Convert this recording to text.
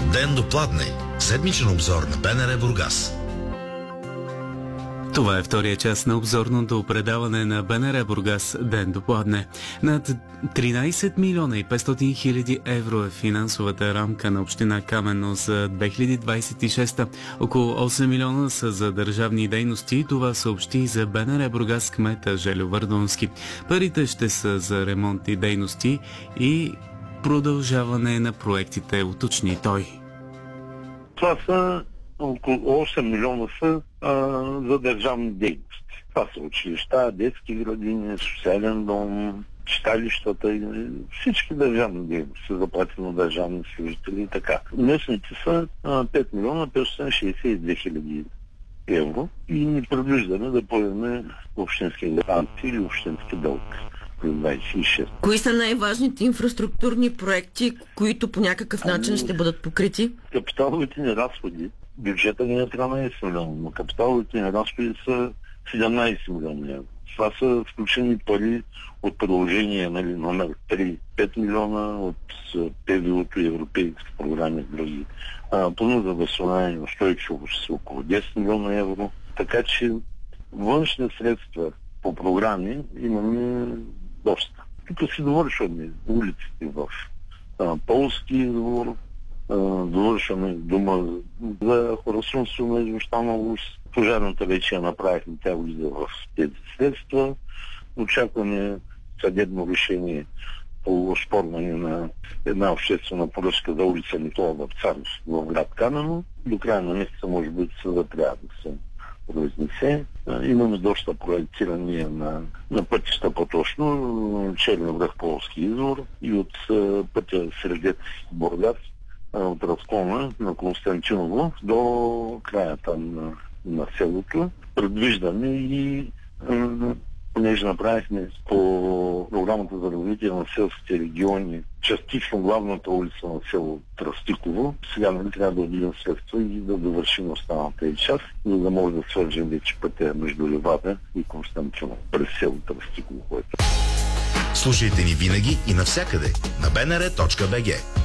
Ден до пладне. Седмичен обзор на БНР Бургас. Това е втория част на обзорното предаване на БНР Бургас Ден до пладне. Над 13 милиона и 500 хиляди евро е финансовата рамка на община Камено за 2026. Около 8 милиона са за държавни дейности. Това съобщи за БНР Бургас кмета Желю Върдонски. Парите ще са за ремонтни дейности и продължаване на проектите, уточни той. Това са около 8 милиона са за държавни дейности. Това са училища, детски градини, социален дом, читалищата и всички държавни дейности са заплатени на държавни служители и така. Местните са 5 милиона 562 хиляди евро и ни предвиждаме да поемем общински гаранции или общински дълг. 26. Кои са най-важните инфраструктурни проекти, които по някакъв начин ще бъдат покрити? Капиталовите ни разходи, бюджета ни е 13 милиона, но капиталовите ни разходи са 17 милиона евро. Това са включени пари от приложение номер 3, 5 милиона от ПВО-то и европейски програми и други. Плана за възстановяване на устойчивост са около 10 милиона евро. Така че външни средства по програми имаме доста. Тук си довършваме улиците в Полски двор, довършваме дома за хорасунство на измощана улица. Пожарната вече я направихме, тя влиза в тези средства. Очакваме съдебно решение по оспорване на една обществена поръчка за улица Никола Вапцаров в град Камено. До края на месеца може би съда трябва да се произнесе. Имаме доста проектирания на пътища по-точно. Черни връх Полски извор и от пътя Средец Бургас, от разклона на Константиново до края там на селото. Предвиждаме и понеже направихме по програмата за развитие на селските региони частично главната улица на село Тръстиково, сега трябва да отидем средства и да довършим останалата и част, за да може да свържем вече пътя между Ливада и Константиново през село Тръстиково. Слушайте ни винаги и навсякъде на bnr.bg.